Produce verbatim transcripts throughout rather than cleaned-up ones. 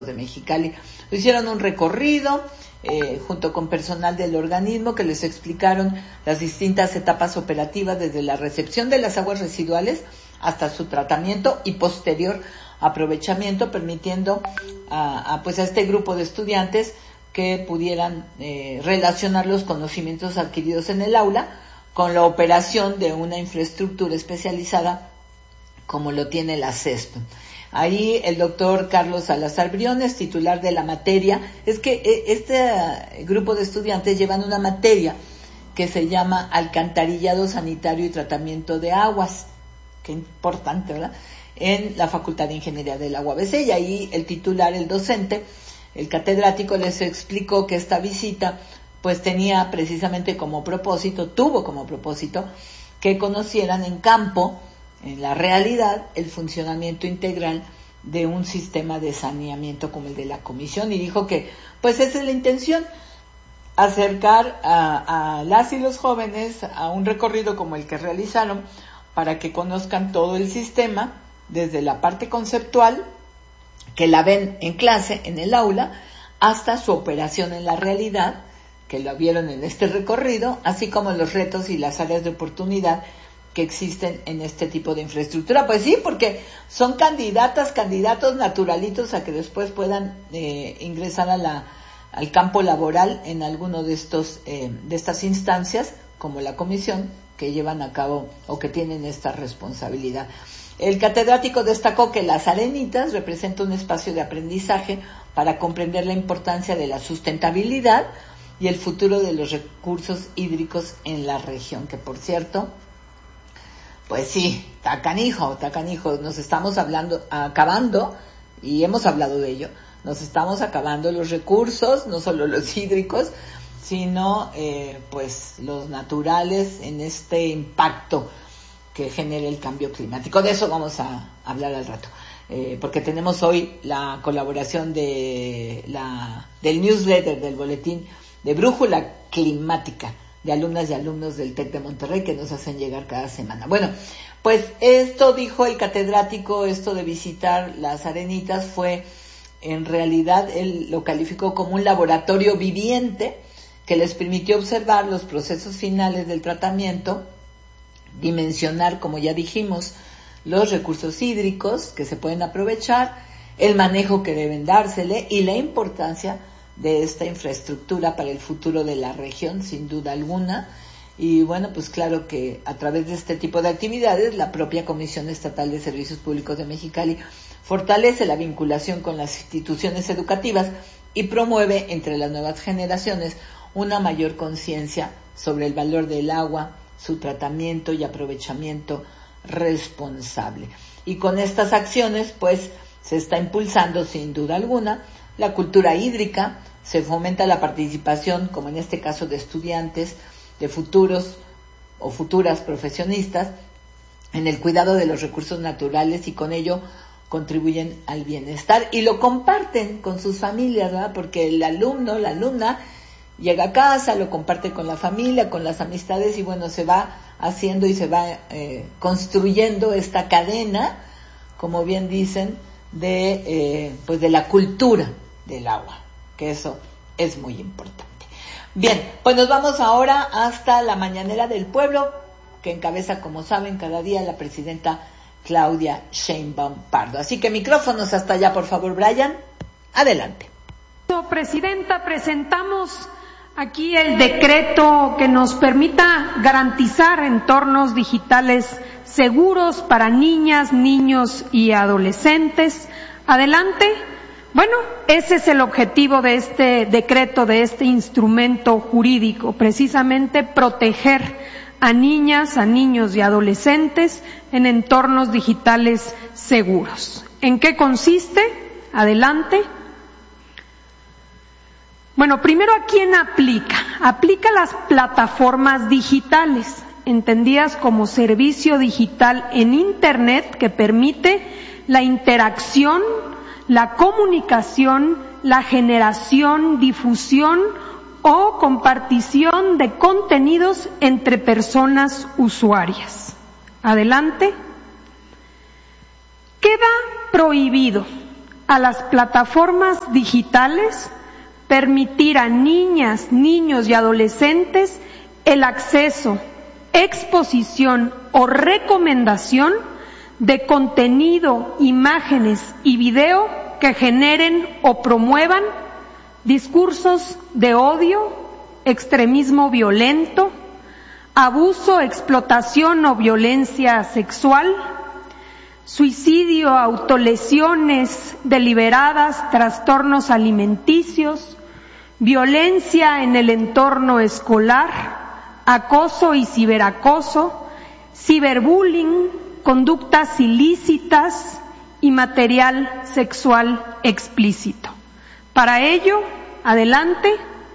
de Mexicali. Hicieron un recorrido eh, junto con personal del organismo que les explicaron las distintas etapas operativas desde la recepción de las aguas residuales hasta su tratamiento y posterior aprovechamiento, permitiendo a, a, pues a este grupo de estudiantes que pudieran eh, relacionar los conocimientos adquiridos en el aula con la operación de una infraestructura especializada como lo tiene la CESP. Ahí el doctor Carlos Salazar Briones, titular de la materia, es que este grupo de estudiantes llevan una materia que se llama Alcantarillado Sanitario y Tratamiento de Aguas, qué importante, ¿verdad?, en la Facultad de Ingeniería de la U A B C, y ahí el titular, el docente, el catedrático, les explicó que esta visita pues tenía precisamente como propósito, tuvo como propósito, que conocieran en campo, en la realidad, el funcionamiento integral de un sistema de saneamiento como el de la comisión, y dijo que pues esa es la intención, acercar a, a las y los jóvenes a un recorrido como el que realizaron para que conozcan todo el sistema desde la parte conceptual, que la ven en clase, en el aula, hasta su operación en la realidad, que lo vieron en este recorrido, así como los retos y las áreas de oportunidad que existen en este tipo de infraestructura. Pues sí, porque son candidatas, candidatos naturalitos a que después puedan eh, ingresar a la, al campo laboral en alguno de estos eh, de estas instancias, como la comisión, que llevan a cabo o que tienen esta responsabilidad. El catedrático destacó que Las Arenitas representa un espacio de aprendizaje para comprender la importancia de la sustentabilidad y el futuro de los recursos hídricos en la región, que por cierto, pues sí, está canijo, está canijo, nos estamos hablando, acabando, y hemos hablado de ello, nos estamos acabando los recursos, no solo los hídricos, sino eh, pues los naturales en este impacto que genera el cambio climático. De eso vamos a hablar al rato, eh, porque tenemos hoy la colaboración de la del newsletter, del boletín de Brújula Climática, de alumnas y alumnos del TEC de Monterrey, que nos hacen llegar cada semana. Bueno, pues esto dijo el catedrático, esto de visitar Las Arenitas fue, en realidad, él lo calificó como un laboratorio viviente que les permitió observar los procesos finales del tratamiento, dimensionar, como ya dijimos, los recursos hídricos que se pueden aprovechar, el manejo que deben dársele y la importancia de esta infraestructura para el futuro de la región, sin duda alguna. Y bueno, pues claro que a través de este tipo de actividades, la propia Comisión Estatal de Servicios Públicos de Mexicali fortalece la vinculación con las instituciones educativas y promueve entre las nuevas generaciones una mayor conciencia sobre el valor del agua, su tratamiento y aprovechamiento responsable. Y con estas acciones, pues, se está impulsando, sin duda alguna, la cultura hídrica, se fomenta la participación, como en este caso de estudiantes, de futuros o futuras profesionistas, en el cuidado de los recursos naturales, y con ello contribuyen al bienestar y lo comparten con sus familias, ¿verdad? Porque el alumno, la alumna, llega a casa, lo comparte con la familia, con las amistades, y bueno, se va haciendo y se va eh, construyendo esta cadena, como bien dicen, de eh, pues de la cultura del agua, que eso es muy importante. Bien, pues nos vamos ahora hasta la mañanera del pueblo, que encabeza, como saben, cada día la presidenta Claudia Sheinbaum Pardo. Así que micrófonos hasta allá, por favor, Brian. Adelante. Presidenta, presentamos aquí el decreto que nos permita garantizar entornos digitales seguros para niñas, niños y adolescentes. Adelante. Bueno, ese es el objetivo de este decreto, de este instrumento jurídico, precisamente proteger a niñas, a niños y adolescentes en entornos digitales seguros. ¿En qué consiste? Adelante. Bueno, primero, ¿a quién aplica? Aplica a las plataformas digitales, entendidas como servicio digital en Internet que permite la interacción, la comunicación, la generación, difusión o compartición de contenidos entre personas usuarias. Adelante. Queda prohibido a las plataformas digitales permitir a niñas, niños y adolescentes el acceso, exposición o recomendación de contenido, imágenes y video que generen o promuevan discursos de odio, extremismo violento, abuso, explotación o violencia sexual, suicidio, autolesiones deliberadas, trastornos alimenticios, violencia en el entorno escolar, acoso y ciberacoso, ciberbullying, conductas ilícitas y material sexual explícito. Para ello, adelante,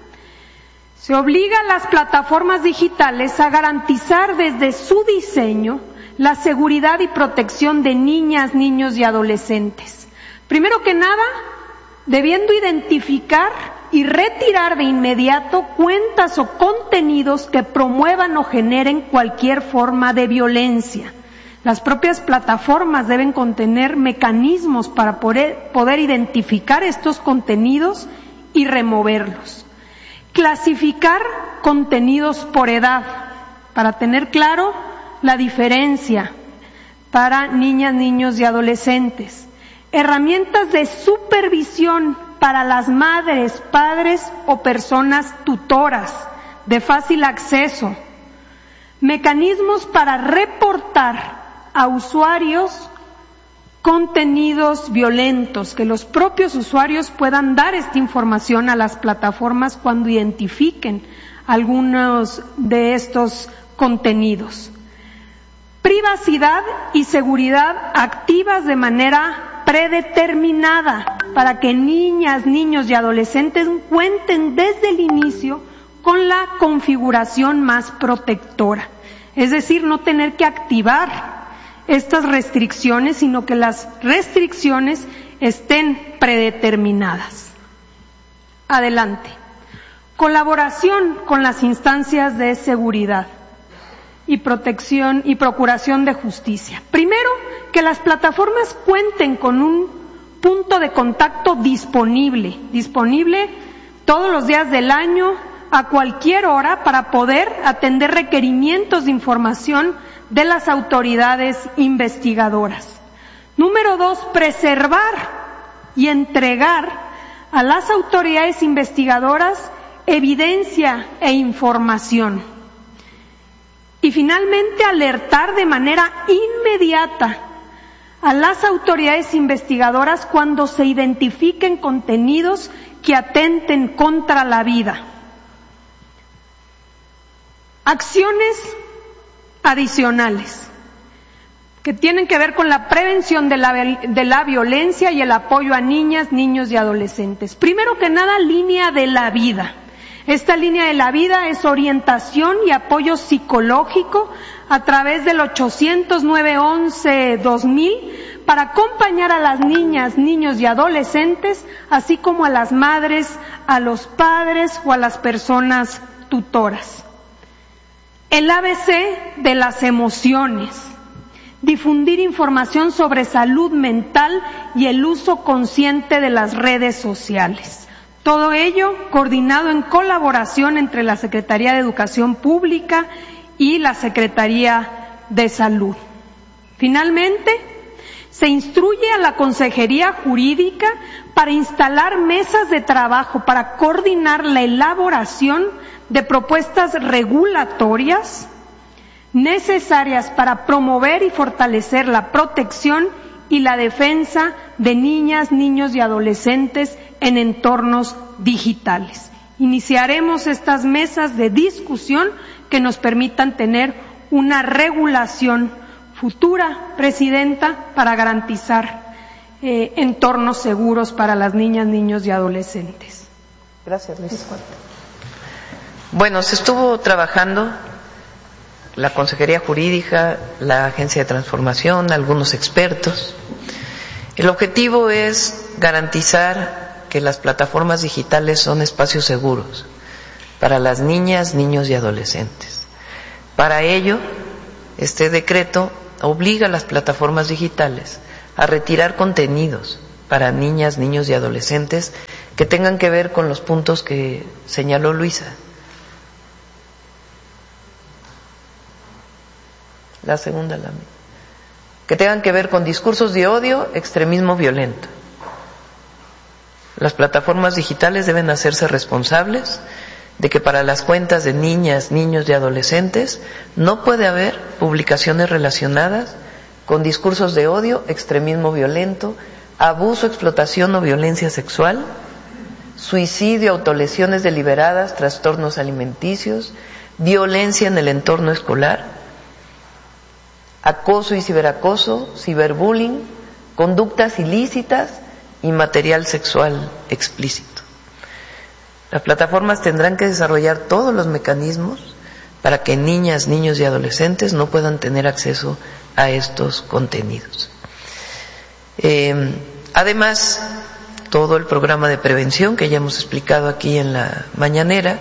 se obliga a las plataformas digitales a garantizar desde su diseño la seguridad y protección de niñas, niños y adolescentes. Primero que nada, debiendo identificar y retirar de inmediato cuentas o contenidos que promuevan o generen cualquier forma de violencia. Las propias plataformas deben contener mecanismos para poder, poder identificar estos contenidos y removerlos. Clasificar contenidos por edad, para tener claro la diferencia para niñas, niños y adolescentes. Herramientas de supervisión para las madres, padres o personas tutoras de fácil acceso. Mecanismos para reportar a usuarios contenidos violentos, que los propios usuarios puedan dar esta información a las plataformas cuando identifiquen algunos de estos contenidos. Privacidad y seguridad activas de manera predeterminada para que niñas, niños y adolescentes cuenten desde el inicio con la configuración más protectora. Es decir, no tener que activar estas restricciones, sino que las restricciones estén predeterminadas. Adelante. Colaboración con las instancias de seguridad y protección y procuración de justicia. Primero, que las plataformas cuenten con un punto de contacto disponible, disponible todos los días del año, a cualquier hora, para poder atender requerimientos de información de las autoridades investigadoras. Número dos, preservar y entregar a las autoridades investigadoras evidencia e información. Y finalmente, alertar de manera inmediata a las autoridades investigadoras cuando se identifiquen contenidos que atenten contra la vida. Acciones adicionales que tienen que ver con la prevención de la, de la violencia y el apoyo a niñas, niños y adolescentes. Primero que nada, línea de la vida. Esta línea de la vida es orientación y apoyo psicológico a través del ochocientos nueve once dos mil para acompañar a las niñas, niños y adolescentes, así como a las madres, a los padres o a las personas tutoras. El A B C de las emociones. Difundir información sobre salud mental y el uso consciente de las redes sociales. Todo ello coordinado en colaboración entre la Secretaría de Educación Pública y la Secretaría de Salud. Finalmente, se instruye a la Consejería Jurídica para instalar mesas de trabajo para coordinar la elaboración de propuestas regulatorias necesarias para promover y fortalecer la protección y la defensa de niñas, niños y adolescentes en entornos digitales. Iniciaremos estas mesas de discusión que nos permitan tener una regulación futura, Presidenta, para garantizar eh, entornos seguros para las niñas, niños y adolescentes. Gracias, Luis. Bueno, se estuvo trabajando la Consejería Jurídica, la Agencia de Transformación, algunos expertos. El objetivo es garantizar que las plataformas digitales son espacios seguros para las niñas, niños y adolescentes. Para ello, este decreto obliga a las plataformas digitales a retirar contenidos para niñas, niños y adolescentes que tengan que ver con los puntos que señaló Luisa. La segunda, la que tengan que ver con discursos de odio, extremismo violento. Las plataformas digitales deben hacerse responsables de que para las cuentas de niñas, niños y adolescentes no puede haber publicaciones relacionadas con discursos de odio, extremismo violento, abuso, explotación o violencia sexual, suicidio, autolesiones deliberadas, trastornos alimenticios, violencia en el entorno escolar, acoso y ciberacoso, ciberbullying, conductas ilícitas y material sexual explícito. Las plataformas tendrán que desarrollar todos los mecanismos para que niñas, niños y adolescentes no puedan tener acceso a estos contenidos. Eh, además, todo el programa de prevención que ya hemos explicado aquí en la mañanera,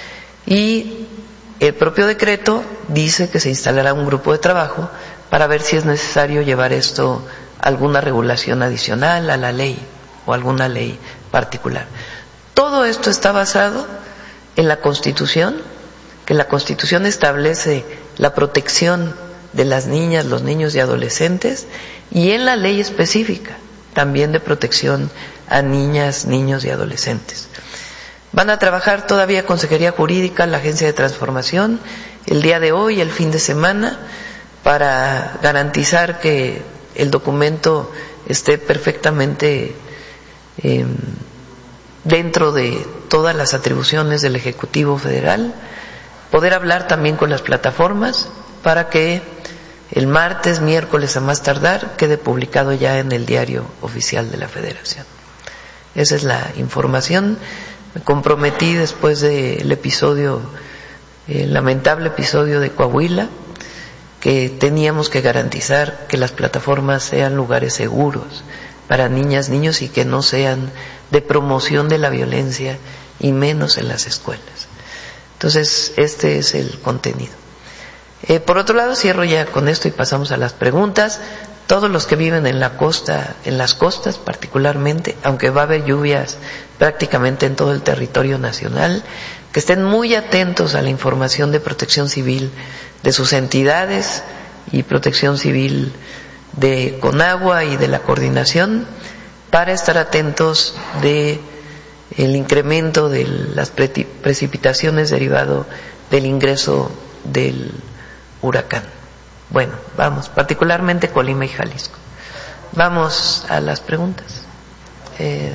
y el propio decreto dice que se instalará un grupo de trabajo para ver si es necesario llevar esto a alguna regulación adicional a la ley o alguna ley particular. Todo esto está basado en la Constitución, que la Constitución establece la protección de las niñas, los niños y adolescentes, y en la ley específica también de protección a niñas, niños y adolescentes. Van a trabajar todavía Consejería Jurídica, la Agencia de Transformación, el día de hoy, el fin de semana, para garantizar que el documento esté perfectamente eh, dentro de todas las atribuciones del Ejecutivo Federal, poder hablar también con las plataformas para que el martes, miércoles a más tardar, quede publicado ya en el Diario Oficial de la Federación. Esa es la información. Me comprometí después del episodio, el lamentable episodio de Coahuila, que teníamos que garantizar que las plataformas sean lugares seguros para niñas, niños y que no sean de promoción de la violencia y menos en las escuelas. Entonces, este es el contenido. Eh, por otro lado, cierro ya con esto y pasamos a las preguntas. Todos los que viven en la costa, en las costas particularmente, aunque va a haber lluvias prácticamente en todo el territorio nacional, que estén muy atentos a la información de Protección Civil de sus entidades y Protección Civil de Conagua y de la coordinación, para estar atentos de el incremento de las precipitaciones derivado del ingreso del huracán. Bueno, vamos, particularmente Colima y Jalisco. Vamos a las preguntas. Eh,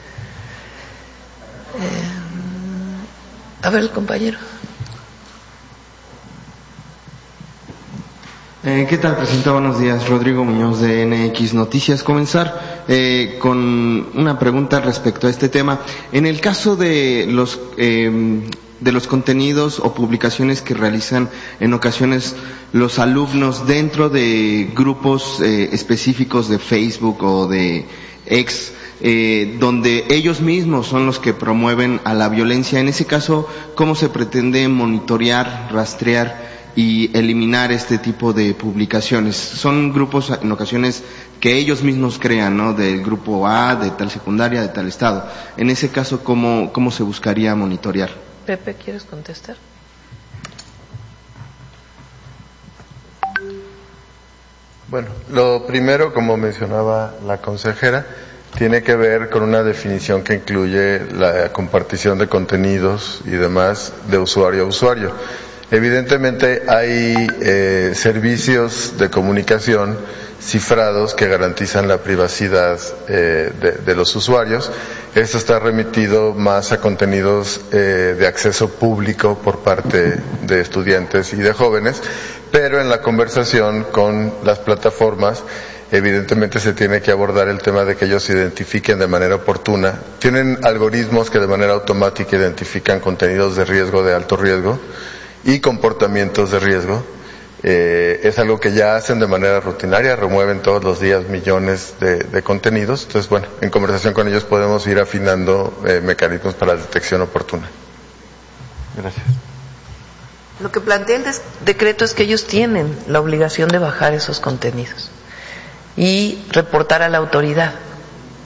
eh, a ver, el compañero. Eh, ¿Qué tal, Presidenta? Buenos días. Rodrigo Muñoz de N X Noticias. Comenzar eh, con una pregunta respecto a este tema. En el caso de los eh, de los contenidos o publicaciones que realizan en ocasiones los alumnos dentro de grupos eh, específicos de Facebook o de X, eh, donde ellos mismos son los que promueven a la violencia, en ese caso, ¿cómo se pretende monitorear, rastrear y eliminar este tipo de publicaciones? Son grupos en ocasiones que ellos mismos crean, ¿no? Del grupo A, de tal secundaria, de tal estado. En ese caso, ¿cómo, cómo se buscaría monitorear? Pepe, ¿quieres contestar? Bueno, lo primero, como mencionaba la consejera, tiene que ver con una definición que incluye la compartición de contenidos y demás de usuario a usuario. Evidentemente hay eh, servicios de comunicación cifrados que garantizan la privacidad eh, de, de los usuarios. Esto está remitido más a contenidos eh, de acceso público por parte de estudiantes y de jóvenes, pero en la conversación con las plataformas evidentemente se tiene que abordar el tema de que ellos se identifiquen de manera oportuna. Tienen algoritmos que de manera automática identifican contenidos de riesgo, de alto riesgo, y comportamientos de riesgo. Eh, es algo que ya hacen de manera rutinaria, remueven todos los días millones de, de contenidos. Entonces, bueno, en conversación con ellos podemos ir afinando eh, mecanismos para la detección oportuna. Gracias. Lo que plantea el decreto es que ellos tienen la obligación de bajar esos contenidos y reportar a la autoridad.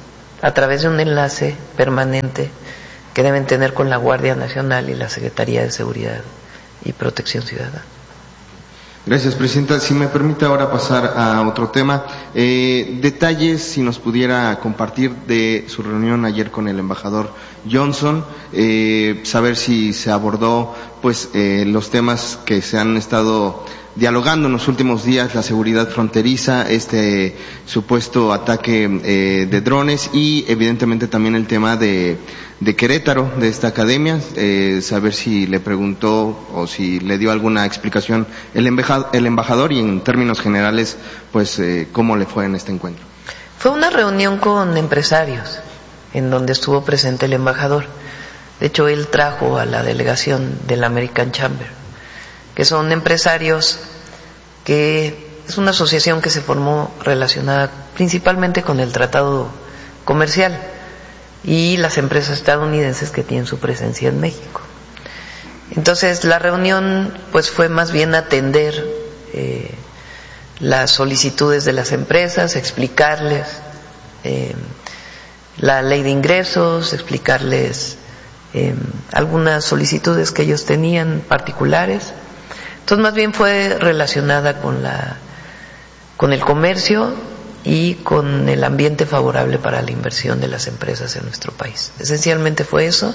a través de un enlace permanente que deben tener con la Guardia Nacional y la Secretaría de Seguridad y Protección Ciudadana. Gracias, Presidenta. Si me permite ahora pasar a otro tema. Eh, detalles, si nos pudiera compartir de su reunión ayer con el embajador Johnson, eh, saber si se abordó pues eh, los temas que se han estado dialogando en los últimos días, la seguridad fronteriza, este supuesto ataque eh, de drones y evidentemente también el tema de, de Querétaro, de esta academia, eh, saber si le preguntó o si le dio alguna explicación el embajador, el embajador y en términos generales, pues eh, cómo le fue en este encuentro. Fue una reunión con empresarios en donde estuvo presente el embajador. De hecho, él trajo a la delegación del American Chamber, que son empresarios, que es una asociación que se formó relacionada principalmente con el tratado comercial y las empresas estadounidenses que tienen su presencia en México. Entonces la reunión pues fue más bien atender eh, las solicitudes de las empresas, explicarles eh, la ley de ingresos, explicarles eh, algunas solicitudes que ellos tenían particulares. Entonces más bien fue relacionada con la con el comercio y con el ambiente favorable para la inversión de las empresas en nuestro país. Esencialmente fue eso.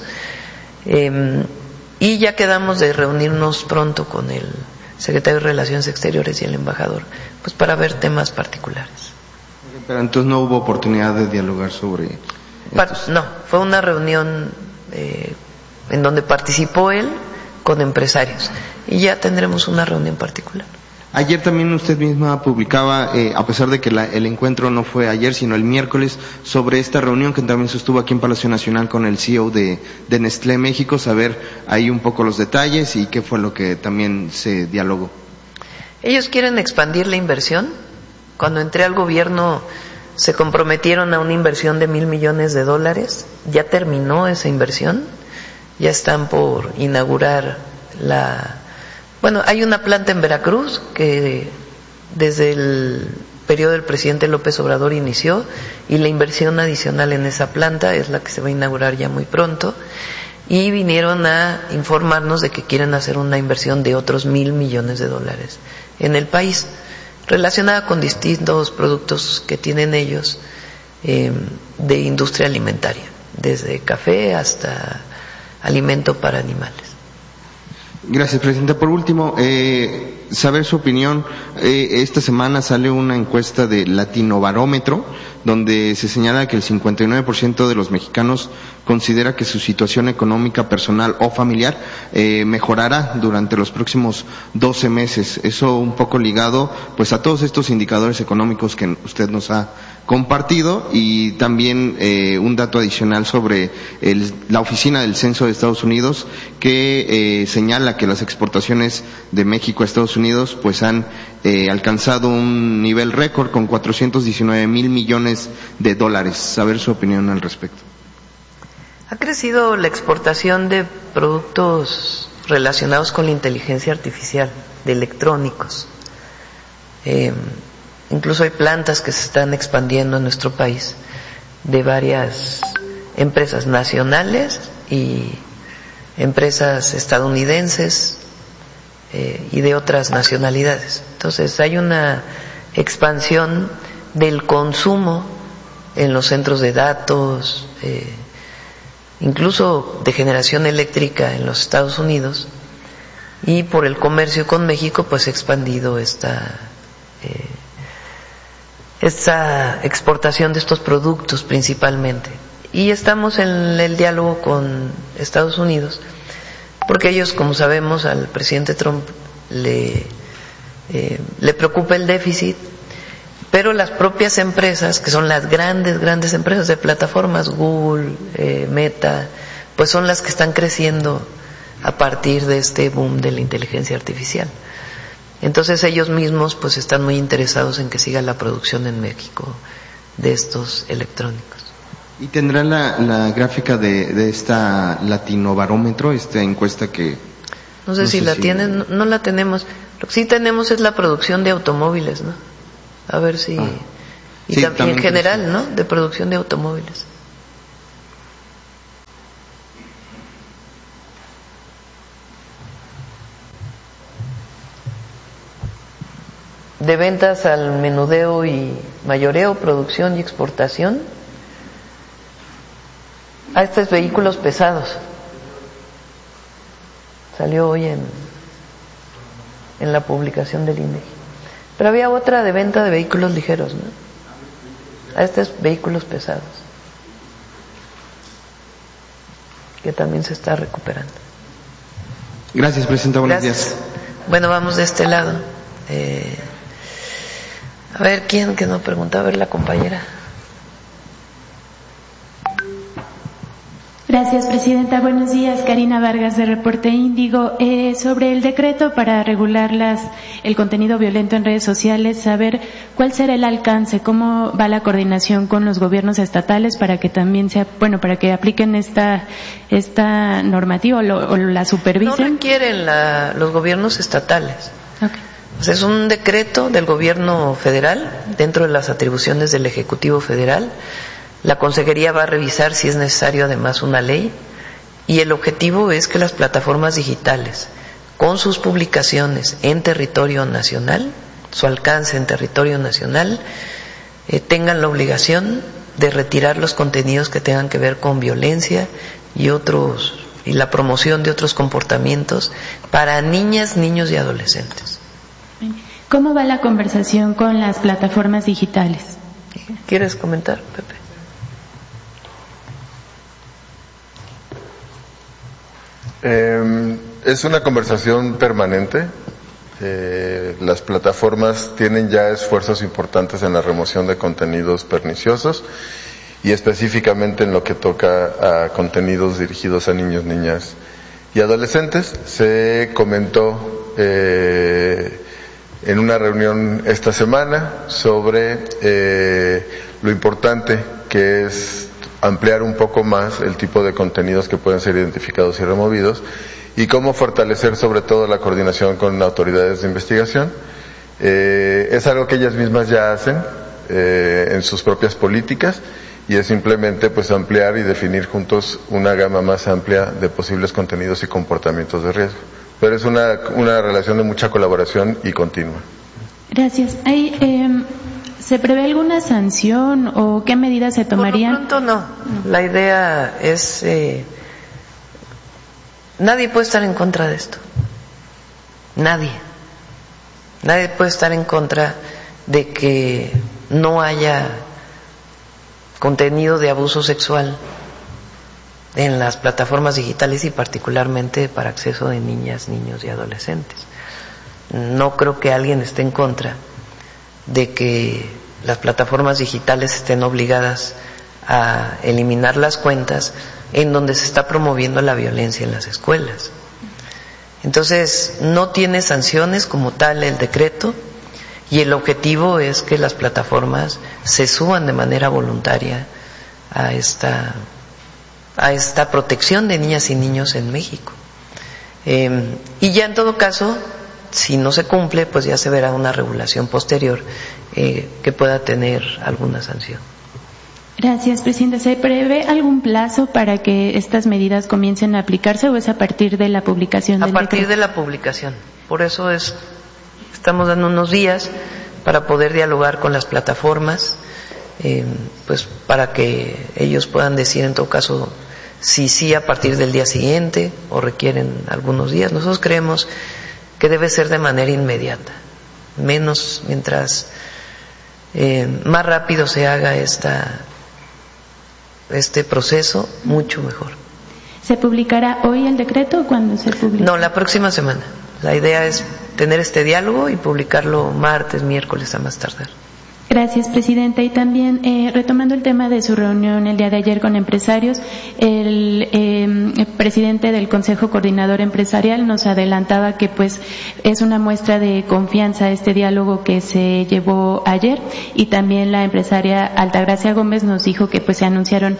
Eh, y ya quedamos de reunirnos pronto con el secretario de Relaciones Exteriores y el embajador, pues para ver temas particulares. Pero entonces no hubo oportunidad de dialogar sobre estos... No, fue una reunión eh, en donde participó él con empresarios y ya tendremos una reunión particular. Ayer también usted misma publicaba, eh, a pesar de que la, el encuentro no fue ayer sino el miércoles, sobre esta reunión que también sostuvo aquí en Palacio Nacional con el C E O de, de Nestlé México, saber ahí un poco los detalles y qué fue lo que también se dialogó. Ellos quieren expandir la inversión. Cuando entré al gobierno se comprometieron a una inversión de mil millones de dólares, ya terminó esa inversión. Ya están por inaugurar la... Bueno, hay una planta en Veracruz que desde el periodo del presidente López Obrador inició y la inversión adicional en esa planta es la que se va a inaugurar ya muy pronto y vinieron a informarnos de que quieren hacer una inversión de otros mil millones de dólares en el país relacionada con distintos productos que tienen ellos eh, de industria alimentaria, desde café hasta alimento para animales. Gracias, Presidenta. Por último, eh, saber su opinión. Eh, esta semana sale una encuesta de Latinobarómetro donde se señala que el cincuenta y nueve por ciento de los mexicanos considera que su situación económica, personal o familiar eh, mejorará durante los próximos doce meses. Eso un poco ligado pues a todos estos indicadores económicos que usted nos ha compartido y también eh, un dato adicional sobre el, la Oficina del Censo de Estados Unidos que eh, señala que las exportaciones de México a Estados Unidos pues han eh, alcanzado un nivel récord con cuatrocientos diecinueve mil millones de dólares. Saber su opinión al respecto. Ha crecido la exportación de productos relacionados con la inteligencia artificial, de electrónicos. Eh, incluso hay plantas que se están expandiendo en nuestro país de varias empresas nacionales y empresas estadounidenses eh, y de otras nacionalidades. Entonces hay una expansión del consumo en los centros de datos, eh, incluso de generación eléctrica en los Estados Unidos, y por el comercio con México pues ha expandido esta eh, esta exportación de estos productos principalmente. Y estamos en el diálogo con Estados Unidos porque ellos, como sabemos, al presidente Trump le eh, le preocupa el déficit, pero las propias empresas, que son las grandes, grandes empresas de plataformas, Google, eh, Meta, pues son las que están creciendo a partir de este boom de la inteligencia artificial. Entonces ellos mismos pues están muy interesados en que siga la producción en México de estos electrónicos. ¿Y tendrá la, la gráfica de, de esta Latinobarómetro, esta encuesta que... No sé no si sé la si... tienen, no, no la tenemos. Lo que sí tenemos es la producción de automóviles, ¿no? A ver si... Ah. Y sí, también en general, ¿no? De producción de automóviles. de ventas al menudeo y mayoreo, producción y exportación, a estos vehículos pesados. Salió hoy en, en la publicación del I N E G I. Pero había otra de venta de vehículos ligeros, ¿no? A estos vehículos pesados, que también se está recuperando. Gracias, Presidenta. Buenos Gracias. días. Bueno, vamos de este lado. Eh, a ver, ¿quién que no preguntó? A ver, la compañera. Gracias, Presidenta. Buenos días. Karina Vargas, de Reporte Índigo. Eh, sobre el decreto para regular las, el contenido violento en redes sociales, saber cuál será el alcance, cómo va la coordinación con los gobiernos estatales para que también sea, bueno, para que apliquen esta, esta normativa o, lo, o la supervisen. No requieren la, los gobiernos estatales. Okay. O sea, es un decreto del gobierno federal dentro de las atribuciones del Ejecutivo Federal. La Consejería va a revisar si es necesario además una ley, y el objetivo es que las plataformas digitales, con sus publicaciones en territorio nacional, su alcance en territorio nacional, eh, tengan la obligación de retirar los contenidos que tengan que ver con violencia y otros y la promoción de otros comportamientos para niñas, niños y adolescentes. ¿Cómo va la conversación con las plataformas digitales? ¿Quieres comentar, Pepe? Eh, es una conversación permanente. Eh, las plataformas tienen ya esfuerzos importantes en la remoción de contenidos perniciosos y específicamente en lo que toca a contenidos dirigidos a niños, niñas y adolescentes. Se comentó eh, en una reunión esta semana sobre eh, lo importante que es ampliar un poco más el tipo de contenidos que pueden ser identificados y removidos, y cómo fortalecer sobre todo la coordinación con autoridades de investigación. Eh, es algo que ellas mismas ya hacen eh, en sus propias políticas, y es simplemente pues ampliar y definir juntos una gama más amplia de posibles contenidos y comportamientos de riesgo. Pero es una, una relación de mucha colaboración y continua. Gracias. Hay, eh... ¿Se prevé alguna sanción o qué medidas se tomarían? Por lo pronto no. La idea es... Eh, nadie puede estar en contra de esto. Nadie. Nadie puede estar en contra de que no haya contenido de abuso sexual en las plataformas digitales y particularmente para acceso de niñas, niños y adolescentes. No creo que alguien esté en contra de que las plataformas digitales estén obligadas a eliminar las cuentas en donde se está promoviendo la violencia en las escuelas. Entonces, no tiene sanciones como tal el decreto, y el objetivo es que las plataformas se suban de manera voluntaria a esta, a esta protección de niñas y niños en México. Eh, y ya en todo caso, si no se cumple, pues ya se verá una regulación posterior eh, que pueda tener alguna sanción. Gracias, Presidenta. ¿Se prevé algún plazo para que estas medidas comiencen a aplicarse o es a partir de la publicación del decreto? A partir decreto? de la publicación. Por eso es, estamos dando unos días para poder dialogar con las plataformas, eh, pues para que ellos puedan decir en todo caso si sí a partir del día siguiente o requieren algunos días. Nosotros creemos que debe ser de manera inmediata, menos mientras eh, más rápido se haga esta, este proceso, mucho mejor. ¿Se publicará hoy el decreto o cuándo se publica? No, la próxima semana. La idea es tener este diálogo y publicarlo martes, miércoles a más tardar. Gracias, Presidenta. Y también, eh, retomando el tema de su reunión el día de ayer con empresarios, el, eh, el presidente del Consejo Coordinador Empresarial nos adelantaba que pues es una muestra de confianza este diálogo que se llevó ayer, y también la empresaria Altagracia Gómez nos dijo que pues se anunciaron.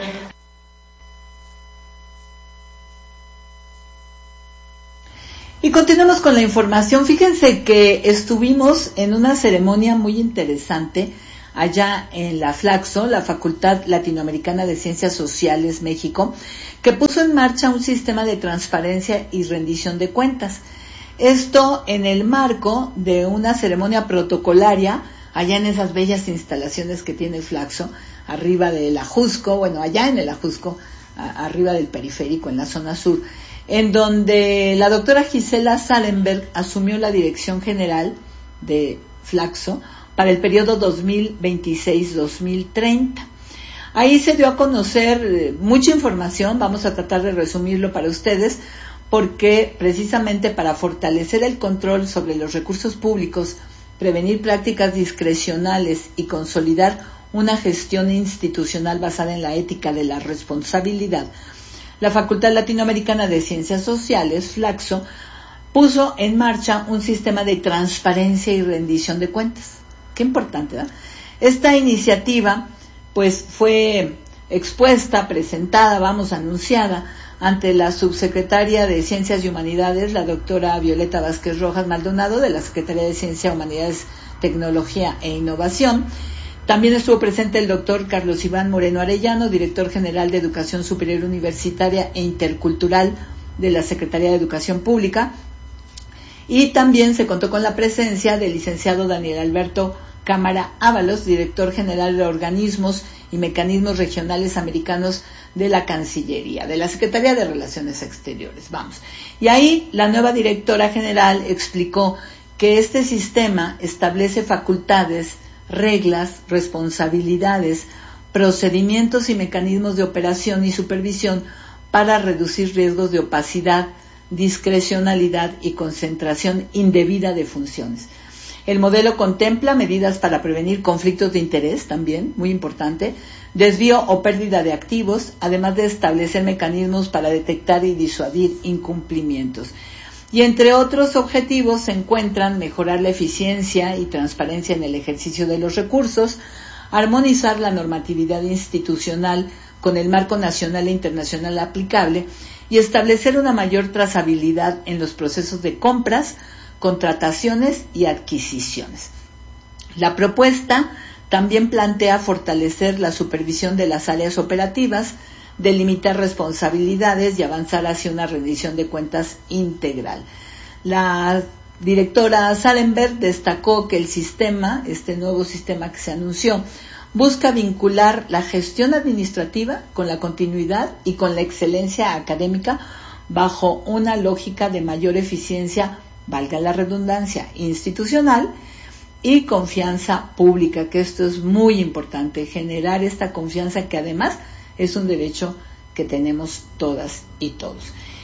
Y continuamos con la información. Fíjense que estuvimos en una ceremonia muy interesante allá en la Flaxo, la Facultad Latinoamericana de Ciencias Sociales México, que puso en marcha un sistema de transparencia y rendición de cuentas. Esto en el marco de una ceremonia protocolaria allá en esas bellas instalaciones que tiene Flaxo, arriba del Ajusco, bueno, allá en el Ajusco, a, arriba del periférico, en la zona sur, en donde la doctora Gisela Salenberg asumió la dirección general de Flaxo para el periodo dos mil veintiséis a dos mil treinta. Ahí se dio a conocer mucha información, vamos a tratar de resumirlo para ustedes, porque precisamente para fortalecer el control sobre los recursos públicos, prevenir prácticas discrecionales y consolidar una gestión institucional basada en la ética de la responsabilidad, la Facultad Latinoamericana de Ciencias Sociales, Flaxo, puso en marcha un sistema de transparencia y rendición de cuentas. Qué importante, ¿verdad? Esta iniciativa, pues, fue expuesta, presentada, vamos, anunciada ante la subsecretaria de Ciencias y Humanidades, la doctora Violeta Vázquez Rojas Maldonado, de la Secretaría de Ciencia, Humanidades, Tecnología e Innovación. También estuvo presente el doctor Carlos Iván Moreno Arellano, director general de Educación Superior Universitaria e Intercultural de la Secretaría de Educación Pública. Y también se contó con la presencia del licenciado Daniel Alberto Cámara Ábalos, director general de Organismos y Mecanismos Regionales Americanos de la Cancillería, de la Secretaría de Relaciones Exteriores. Vamos. Y ahí la nueva directora general explicó que este sistema establece facultades, reglas, responsabilidades, procedimientos y mecanismos de operación y supervisión para reducir riesgos de opacidad, discrecionalidad y concentración indebida de funciones. El modelo contempla medidas para prevenir conflictos de interés, también, muy importante, desvío o pérdida de activos, además de establecer mecanismos para detectar y disuadir incumplimientos. Y entre otros objetivos se encuentran mejorar la eficiencia y transparencia en el ejercicio de los recursos, armonizar la normatividad institucional con el marco nacional e internacional aplicable y establecer una mayor trazabilidad en los procesos de compras, contrataciones y adquisiciones. La propuesta también plantea fortalecer la supervisión de las áreas operativas, delimitar responsabilidades y avanzar hacia una rendición de cuentas integral. La directora Salenberg destacó que el sistema, este nuevo sistema que se anunció, busca vincular la gestión administrativa con la continuidad y con la excelencia académica bajo una lógica de mayor eficiencia, valga la redundancia, institucional y confianza pública, que esto es muy importante, generar esta confianza que además es un derecho que tenemos todas y todos.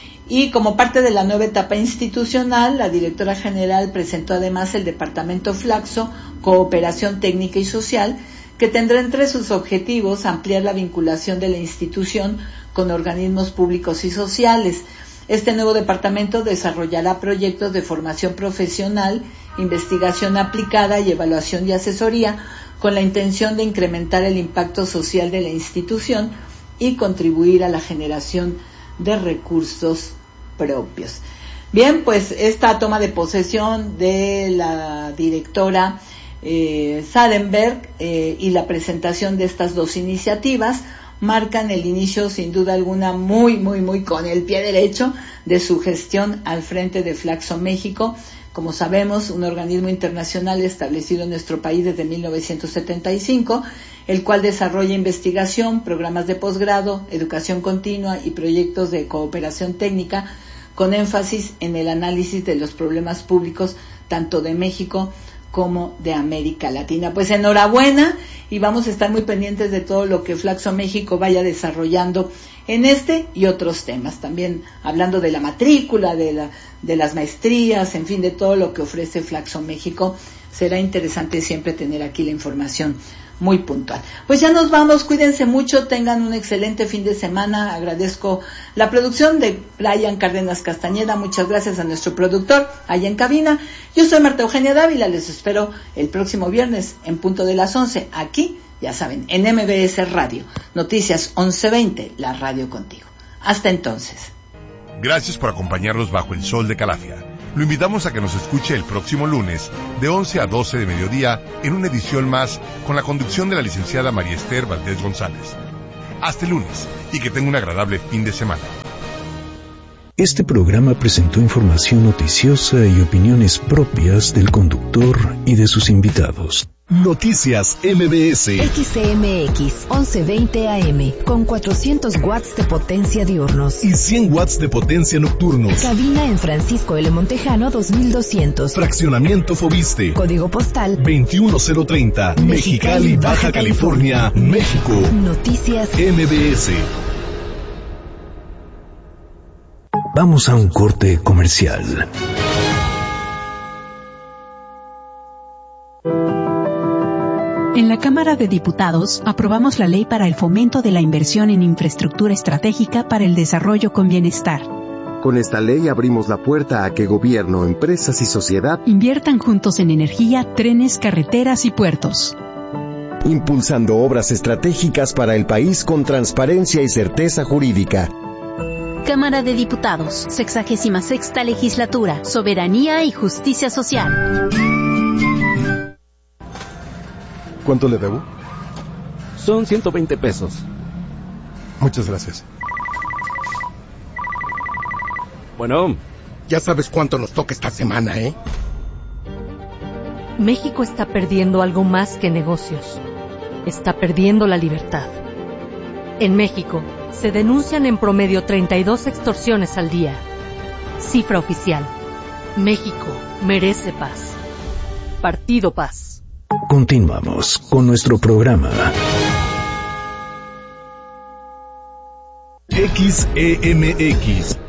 Y como parte de la nueva etapa institucional, la directora general presentó además el Departamento Flaxo, Cooperación Técnica y Social, que tendrá entre sus objetivos ampliar la vinculación de la institución con organismos públicos y sociales. Este nuevo departamento desarrollará proyectos de formación profesional, investigación aplicada y evaluación y asesoría con la intención de incrementar el impacto social de la institución y contribuir a la generación de recursos propios. Bien, pues esta toma de posesión de la directora eh, Salenberg eh, y la presentación de estas dos iniciativas marcan el inicio, sin duda alguna, muy, muy, muy con el pie derecho de su gestión al frente de Flaxo México. Como sabemos, un organismo internacional establecido en nuestro país desde mil novecientos setenta y cinco, el cual desarrolla investigación, programas de posgrado, educación continua y proyectos de cooperación técnica con énfasis en el análisis de los problemas públicos tanto de México como de América Latina. Pues enhorabuena y vamos a estar muy pendientes de todo lo que Flaxo México vaya desarrollando en este y otros temas. También hablando de la matrícula, de, la, de las maestrías, en fin, de todo lo que ofrece Flaxo México. Será interesante siempre tener aquí la información muy puntual. Pues ya nos vamos, cuídense mucho, tengan un excelente fin de semana. Agradezco la producción de Brian Cárdenas Castañeda, muchas gracias a nuestro productor allá en cabina. Yo soy Marta Eugenia Dávila, les espero el próximo viernes en punto de las once, aquí, ya saben, en M B S Radio, Noticias once veinte, la radio contigo. Hasta entonces. Gracias por acompañarnos bajo el sol de Calafia. Lo invitamos a que nos escuche el próximo lunes de once a doce de mediodía en una edición más con la conducción de la licenciada María Esther Valdés González. Hasta el lunes y que tenga un agradable fin de semana. Este programa presentó información noticiosa y opiniones propias del conductor y de sus invitados. Noticias M B S. X C M X once veinte A M con cuatrocientos watts de potencia diurnos y cien watts de potencia nocturnos. Cabina en Francisco L. Montejano dos mil doscientos. Fraccionamiento Fobiste. Código postal veintiuno cero treinta. Mexicali, Baja California, México. Noticias M B S. Vamos a un corte comercial. En la Cámara de Diputados aprobamos la ley para el fomento de la inversión en infraestructura estratégica para el desarrollo con bienestar. Con esta ley abrimos la puerta a que gobierno, empresas y sociedad inviertan juntos en energía, trenes, carreteras y puertos. Impulsando obras estratégicas para el país con transparencia y certeza jurídica. Cámara de Diputados, sexagésima sexta legislatura, soberanía y justicia social. ¿Cuánto le debo? Son ciento veinte pesos. Muchas gracias. Bueno, ya sabes cuánto nos toca esta semana, ¿eh? México está perdiendo algo más que negocios. Está perdiendo la libertad. En México, se denuncian en promedio treinta y dos extorsiones al día. Cifra oficial. México merece paz. Partido Paz. Continuamos con nuestro programa. X E M X